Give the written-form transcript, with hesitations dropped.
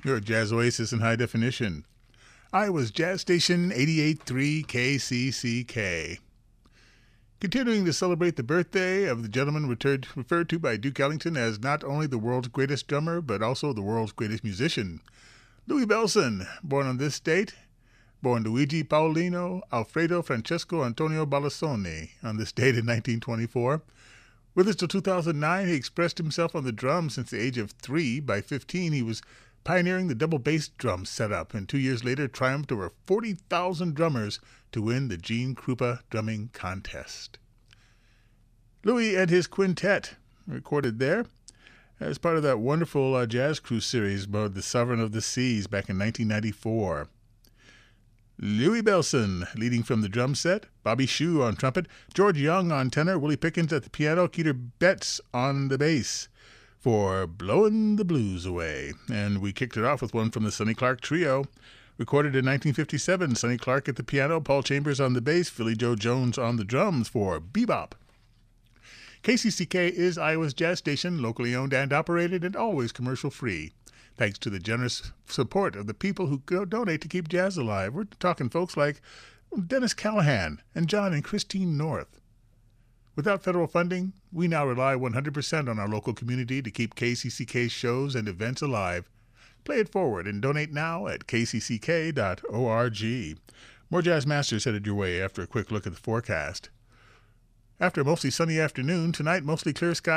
Your Jazz Oasis in high definition. Iowa's Jazz Station 88.3 KCCK. Continuing to celebrate the birthday of the gentleman referred to by Duke Ellington as not only the world's greatest drummer, but also the world's greatest musician. Louis Bellson, born on this date, born Luigi Paolino Alfredo Francesco Antonio Balassoni on this date in 1924. With us till 2009, he expressed himself on the drums since the age of 3. By 15, he was pioneering the double bass drum setup, and 2 years later triumphed over 40,000 drummers to win the Gene Krupa drumming contest. Louis and his quintet recorded there as part of that wonderful Jazz Cruise series about the Sovereign of the Seas back in 1994. Louis Bellson leading from the drum set, Bobby Shue on trumpet, George Young on tenor, Willie Pickens at the piano, Keeter Betts on the bass for Blowin' the Blues Away. And we kicked it off with one from the Sonny Clark Trio, recorded in 1957. Sonny Clark at the piano, Paul Chambers on the bass, Philly Joe Jones on the drums for Bebop. KCCK is Iowa's jazz station, locally owned and operated and always commercial-free. Thanks to the generous support of the people who donate to keep jazz alive. We're talking folks like Dennis Callahan and John and Christine North. Without federal funding, we now rely 100% on our local community to keep KCCK's shows and events alive. Play it forward and donate now at kcck.org. More Jazz Masters headed your way after a quick look at the forecast. After a mostly sunny afternoon, tonight mostly clear skies.